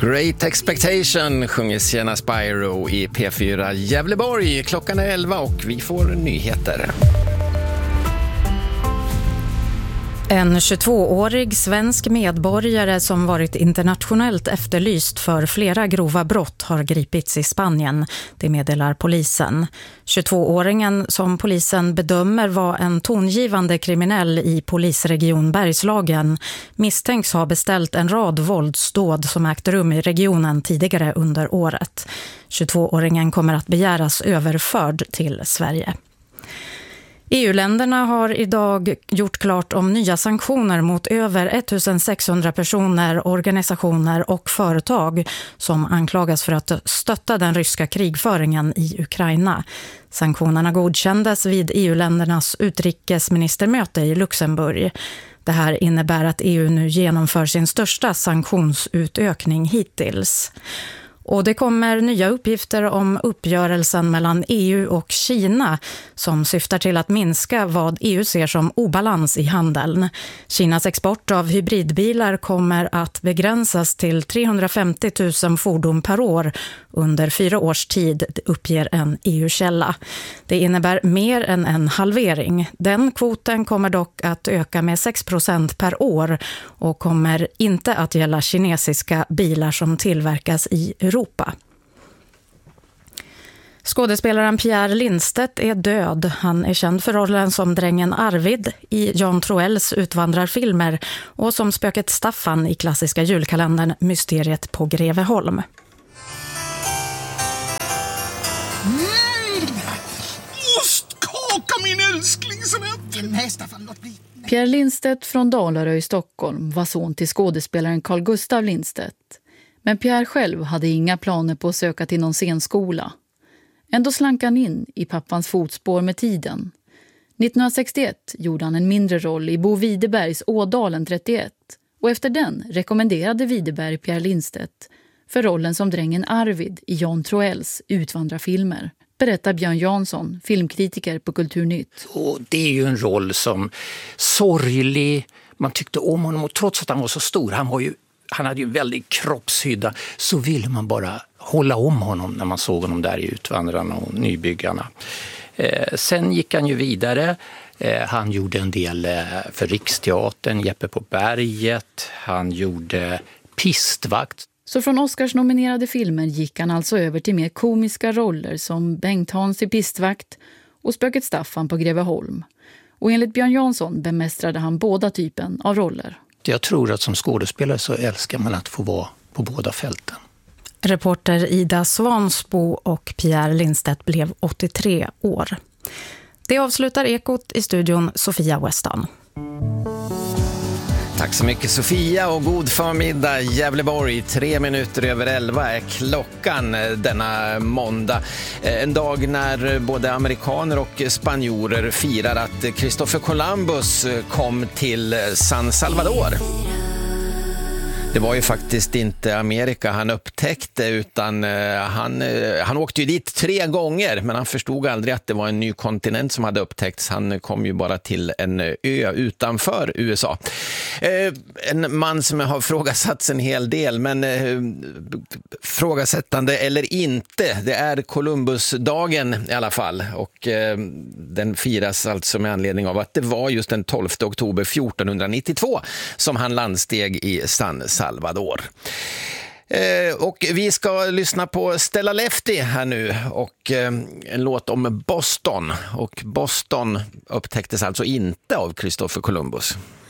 Great Expectation sjunger Sienna Spyro i P4 Gävleborg. Klockan är 11 och vi får nyheter. En 22-årig svensk medborgare som varit internationellt efterlyst för flera grova brott har gripits i Spanien, det meddelar polisen. 22-åringen som polisen bedömer var en tongivande kriminell i polisregion Bergslagen misstänks ha beställt en rad våldsdåd som ägt rum i regionen tidigare under året. 22-åringen kommer att begäras överförd till Sverige. EU-länderna har idag gjort klart om nya sanktioner mot över 1600 personer, organisationer och företag som anklagas för att stötta den ryska krigföringen i Ukraina. Sanktionerna godkändes vid EU-ländernas utrikesministermöte i Luxemburg. Det här innebär att EU nu genomför sin största sanktionsutökning hittills. Och det kommer nya uppgifter om uppgörelsen mellan EU och Kina som syftar till att minska vad EU ser som obalans i handeln. Kinas export av hybridbilar kommer att begränsas till 350 000 fordon per år under 4 års tid, uppger en EU-källa. Det innebär mer än en halvering. Den kvoten kommer dock att öka med 6% per år och kommer inte att gälla kinesiska bilar som tillverkas i Europa. Skådespelaren Pierre Lindstedt är död. Han är känd för rollen som drängen Arvid i Jan Troells utvandrarfilmer och som spöket Staffan i klassiska julkalendern Mysteriet på Greveholm. Ostkaka min älskling som jag... Staffan, låt bli. Pierre Lindstedt från Dalarö i Stockholm var son till skådespelaren Carl Gustav Lindstedt. Men Pierre själv hade inga planer på att söka till någon scenskola. Ändå slank han in i pappans fotspår med tiden. 1961 gjorde han en mindre roll i Bo Widerbergs Ådalen 31 och efter den rekommenderade Widerberg Pierre Lindstedt för rollen som drängen Arvid i Jan Troells utvandrarfilmer, berättar Björn Jansson, filmkritiker på Kulturnytt. Och det är ju en roll som sorglig, man tyckte om honom och trots att han var så stor, han hade ju väldigt kroppshydda, så ville man bara hålla om honom när man såg honom där i Utvandrarna och Nybyggarna. Sen gick han ju vidare. Han gjorde en del för Riksteatern, Jeppe på berget. Han gjorde Pistvakt. Så från Oscars-nominerade filmer gick han alltså över till mer komiska roller som Bengt Hans i Pistvakt och spöket Staffan på Greveholm. Och enligt Björn Jansson bemästrade han båda typen av roller. Jag tror att som skådespelare så älskar man att få vara på båda fälten. Reporter Ida Svansbo och Pierre Lindstedt blev 83 år. Det avslutar Ekot, i studion Sofia Weston. Tack så mycket Sofia och god förmiddag Gävleborg. 3 minuter över 11 är klockan denna måndag. En dag när både amerikaner och spanjorer firar att Christopher Columbus kom till San Salvador. Det var ju faktiskt inte Amerika han upptäckte utan han åkte ju dit 3 gånger men han förstod aldrig att det var en ny kontinent som hade upptäckts. Han kom ju bara till en ö utanför USA. En man som har frågasatts en hel del men frågasättande eller inte, det är Columbusdagen i alla fall och den firas alltså med anledning av att det var just den 12 oktober 1492 som han landsteg i San Salvador. Och vi ska lyssna på Stella Lefty här nu och en låt om Boston. Och Boston upptäcktes alltså inte av Christopher Columbus.